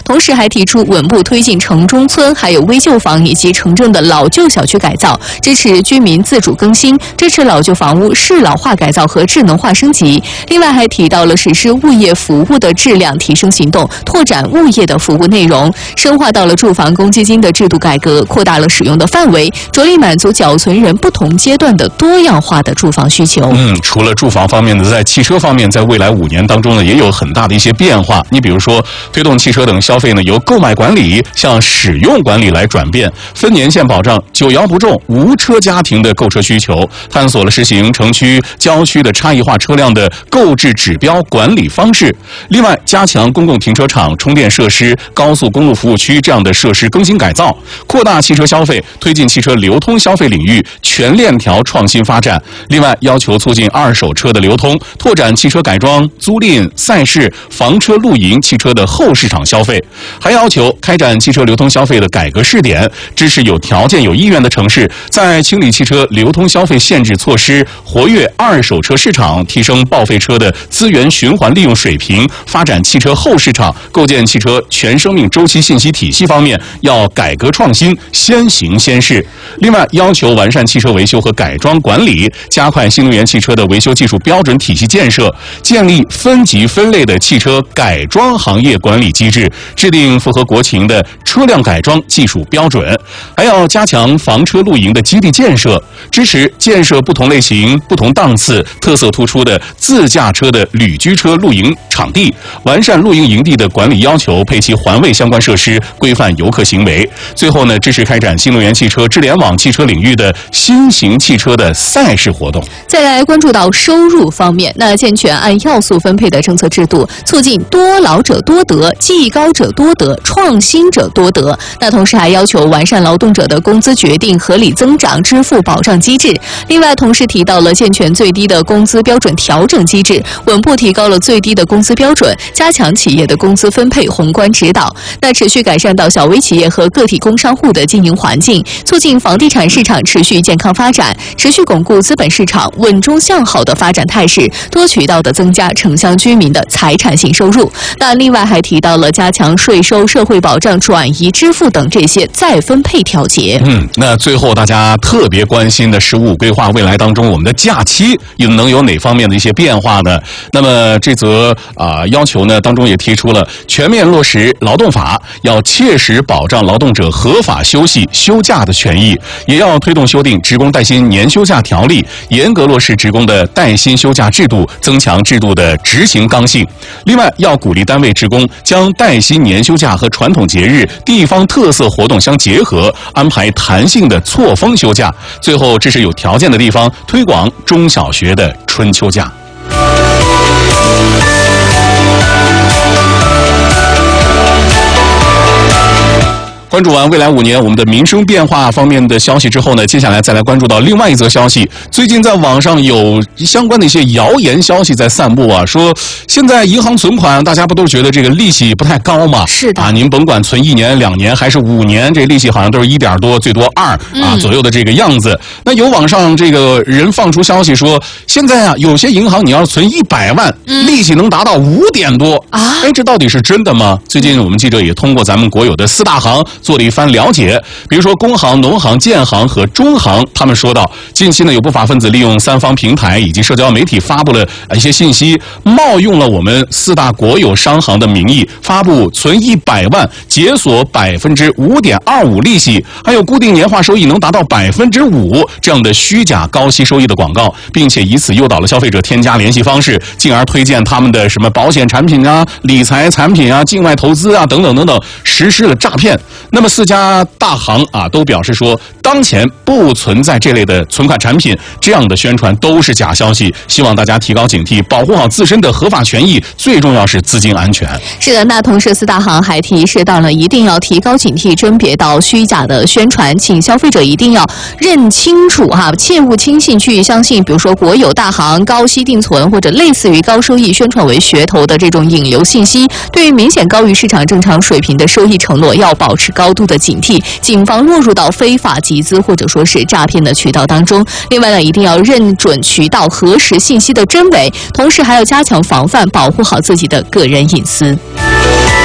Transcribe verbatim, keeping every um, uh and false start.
同时还提出稳步推进城中村、还有危旧房以及城镇的老旧小区改造，支持居民自主更新，支持老旧房屋适老化改造和智能化升级。另外还提到了实施物业服务的质量提升行动，拓展物业的服务内容，深化到了住房公积金的制度改革，扩大了使用的范围，着力满足缴存人不同阶段的多样化的住房需求。 嗯，除了住房方面的，在汽车方面，在未来五年当中呢，也有很大的一些变化。你比如说，推动汽车等消费呢，由购买管理向使用管理来转变，分年限保障久摇不中无车家庭的购车需求，探索了实行城区、郊区的差异化车辆的购置指标管理方式。另外，加强公共停车场、充电设施、高速公路服务区这样的设施更新改造，扩大汽车消费，推进汽车流通消费领域全链条创新发展。另外，要求促进二手车的流通，拓展汽车改装、租赁、赛事、房车露营汽车的后市场消费，还要求开展汽车流通消费的改革试点，支持有条件、有意愿的城市在清理汽车流通消费限制措施、活跃二手车市场、提升报废车的资源循环利用水平、发展汽车后市场、构建汽车全生命周期信息体系方面，要改革创新，先行先试。另外，要求完善汽车维修和改装管理，加快新能源汽车的维修技术标准体系建设，建立分级分类的汽车改装行业管理机制，制定符合国情的车辆改装技术标准。还要加强房车露营的基地建设，支持建设不同类型、不同档次、特色突出的自驾车的旅居车露营场地，完善露营营地的管理要求，配齐环卫相关设施，规范游客行为。最后呢，支持开展新能源汽车、智联网汽车领域的新型汽车的赛事活动。 再来关注到收入方面，那健全按要素分配的政策制度，促进多劳者多得、技高者多得、创新者多得。那同时还要求完善劳动者的工资决定合理增长支付保障机制。另外，同时提到了健全最低的工资标准调整机制，稳步提高了最低的工资标准，加强企业的工资分配宏观指导。那持续改善到小微企业和个体工商户的经营环境，促进房地产市场持续健康发展，持续巩固资本市场稳中向好的发展态势，多渠道的增加城乡居民的财产性收入。那另外还提到了加强税收、社会保障、转移支付等这些再分配调节。 嗯，那最后大家特别关心的十五五规划未来当中，我们的假期又能有哪方面的一些变化呢？那么这则啊、呃、要求呢当中也提出了全面落实劳动法，要切实保障劳动者合法休息休假的权益，也要推动修订职工带薪年休假条例，严格落实职工的带薪休假制度，增强制度的执行刚性。另外，要鼓励单位职工将带薪年休假和传统节日、地方特色活动相结合，安排弹性的错峰休假。最后，支持有条件的地方推广中小学的春秋假。关注完未来五年我们的民生变化方面的消息之后呢，接下来再来关注到另外一则消息。最近在网上有相关的一些谣言消息在散布啊，说现在银行存款大家不都觉得这个利息不太高吗？ 是的啊， 您甭管存一年、两年还是五年，这利息好像都是一点多，最多二啊左右的这个样子。那有网上这个人放出消息说，现在啊有些银行你要是存一百万，嗯、利息能达到五点多啊！哎，这到底是真的吗？最近我们记者也通过咱们国有的四大行做了一番了解，比如说工行、农行、建行和中行，他们说到，近期呢有不法分子利用三方平台以及社交媒体发布了一些信息，冒用了我们四大国有商行的名义，发布存一百万解锁百分之五点二五利息，还有固定年化收益能达到百分之五这样的虚假高息收益的广告，并且以此诱导了消费者添加联系方式，进而推荐他们的什么保险产品啊、理财产品啊、境外投资啊等等等等，实施了诈骗。那么四家大行啊都表示说，当前不存在这类的存款产品，这样的宣传都是假消息，希望大家提高警惕，保护好自身的合法权益，最重要是资金安全。 是的，那同时四大行还提示到了，一定要提高警惕，甄别到虚假的宣传，请消费者一定要认清楚哈，切勿轻信去相信，比如说国有大行高息定存或者类似于高收益宣传为噱头的这种引流信息，对于明显高于市场正常水平的收益承诺，要保持高度的警惕，谨防落入到非法集资或者说是诈骗的渠道当中。另外呢，一定要认准渠道，核实信息的真伪，同时还要加强防范，保护好自己的个人隐私。